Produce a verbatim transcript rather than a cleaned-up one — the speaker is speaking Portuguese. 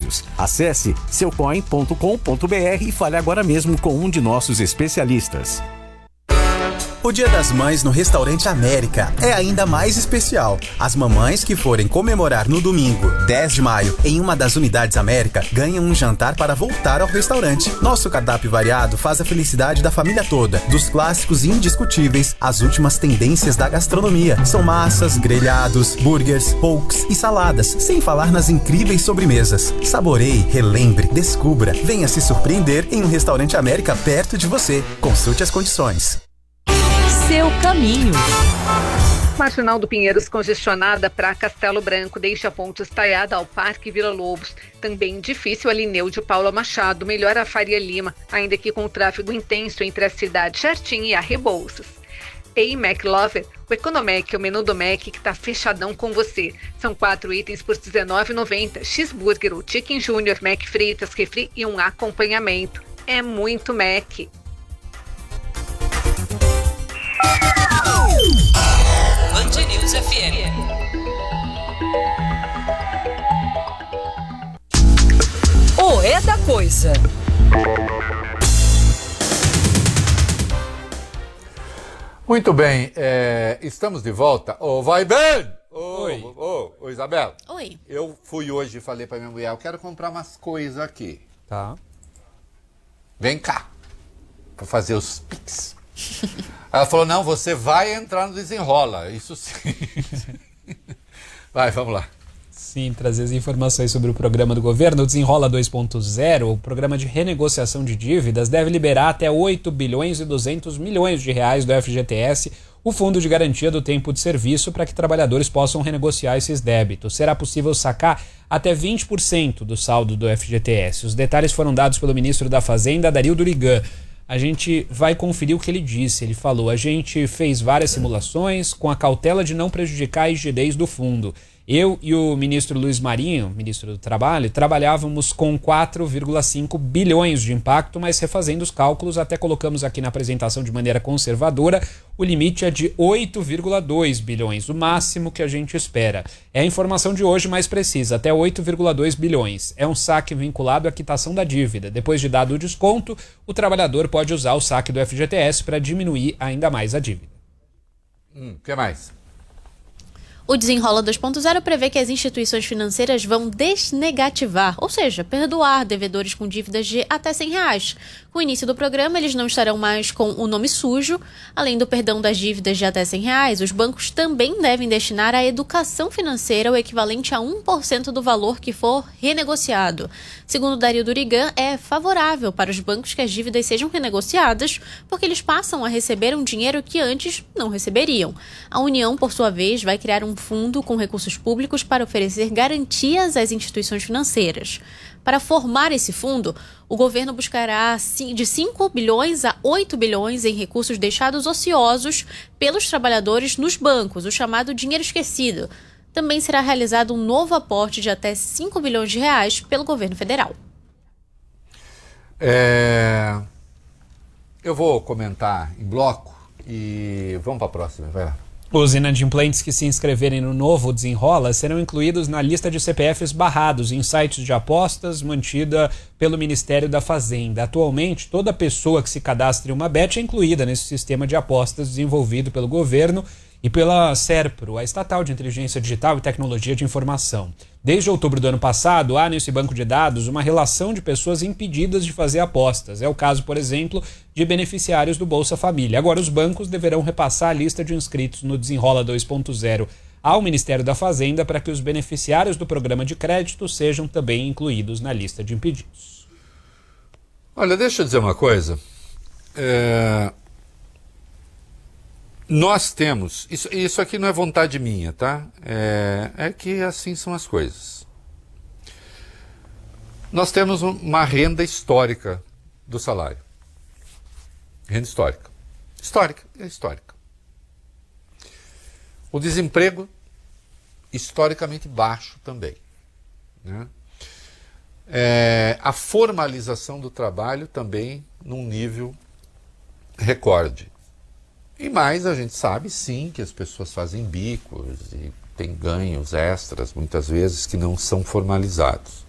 benefícios. Acesse seu coin ponto com ponto br e fale agora mesmo com um de nossos especialistas. O Dia das Mães no Restaurante América é ainda mais especial. As mamães que forem comemorar no domingo, dez de maio, em uma das unidades América, ganham um jantar para voltar ao restaurante. Nosso cardápio variado faz a felicidade da família toda, dos clássicos indiscutíveis às últimas tendências da gastronomia. São massas, grelhados, burgers, pokes e saladas, sem falar nas incríveis sobremesas. Saboreie, relembre, descubra. Venha se surpreender em um Restaurante América perto de você. Consulte as condições. Seu caminho. Marginal do Pinheiros congestionada para Castelo Branco, deixa a ponte estaiada ao Parque Vila Lobos. Também difícil a Lineu de Paula Machado, melhor a Faria Lima, ainda que com tráfego intenso entre a cidade Jardim e a Rebouças. Ei, Mac Lover, o Economec é o menu do Mac que tá fechadão com você. São quatro itens por dezenove reais e noventa centavos, cheeseburger ou chicken júnior, Mac fritas, refri e um acompanhamento. É muito Mac. Band News F M. O é da coisa. Muito bem, é, estamos de volta. Ô, vai bem! Ô, Oi. Ô, ô, Isabela. Oi. Eu fui hoje e falei pra minha mulher, eu quero comprar umas coisas aqui. Tá. Vem cá, pra fazer os pics. Ela falou, não, você vai entrar no Desenrola, isso sim. Vai, vamos lá. Sim, trazer as informações sobre o programa do governo. O Desenrola dois ponto zero, o programa de renegociação de dívidas, deve liberar até oito bilhões e duzentos milhões de reais do F G T S, o Fundo de Garantia do Tempo de Serviço, para que trabalhadores possam renegociar esses débitos. Será possível sacar até vinte por cento do saldo do F G T S. Os detalhes foram dados pelo ministro da Fazenda, Dario Durigan. A gente vai conferir o que ele disse. Ele falou, a gente fez várias simulações com a cautela de não prejudicar a rigidez do fundo. Eu e o ministro Luiz Marinho, ministro do Trabalho, trabalhávamos com quatro vírgula cinco bilhões de impacto, mas refazendo os cálculos, até colocamos aqui na apresentação de maneira conservadora, o limite é de oito vírgula dois bilhões, o máximo que a gente espera. É a informação de hoje mais precisa, até oito vírgula dois bilhões. É um saque vinculado à quitação da dívida. Depois de dado o desconto, o trabalhador pode usar o saque do F G T S para diminuir ainda mais a dívida. O hum, que mais? O Desenrola dois ponto zero prevê que as instituições financeiras vão desnegativar, ou seja, perdoar devedores com dívidas de até cem reais. Com o início do programa, eles não estarão mais com o nome sujo. Além do perdão das dívidas de até cem reais, os bancos também devem destinar à educação financeira o equivalente a um por cento do valor que for renegociado. Segundo Dario Durigan, é favorável para os bancos que as dívidas sejam renegociadas, porque eles passam a receber um dinheiro que antes não receberiam. A União, por sua vez, vai criar um fundo com recursos públicos para oferecer garantias às instituições financeiras. Para formar esse fundo, o governo buscará de cinco bilhões a oito bilhões em recursos deixados ociosos pelos trabalhadores nos bancos, o chamado dinheiro esquecido. Também será realizado um novo aporte de até cinco bilhões de reais pelo governo federal. É... Eu vou comentar em bloco e vamos para a próxima, vai lá. Os inadimplentes que se inscreverem no novo Desenrola serão incluídos na lista de C P Fs barrados em sites de apostas mantida pelo Ministério da Fazenda. Atualmente, toda pessoa que se cadastre em uma bet é incluída nesse sistema de apostas desenvolvido pelo governo e pela SERPRO, a Estatal de Inteligência Digital e Tecnologia de Informação. Desde outubro do ano passado, há nesse banco de dados uma relação de pessoas impedidas de fazer apostas. É o caso, por exemplo, de beneficiários do Bolsa Família. Agora, os bancos deverão repassar a lista de inscritos no Desenrola dois ponto zero ao Ministério da Fazenda para que os beneficiários do programa de crédito sejam também incluídos na lista de impedidos. Olha, deixa eu dizer uma coisa. É... Nós temos, isso, isso aqui não é vontade minha, tá? É, é que assim são as coisas. Nós temos uma renda histórica do salário. Renda histórica. Histórica, é histórica. O desemprego, historicamente baixo também, né? É, a formalização do trabalho também num nível recorde. E mais, a gente sabe, sim, que as pessoas fazem bicos e têm ganhos extras, muitas vezes, que não são formalizados.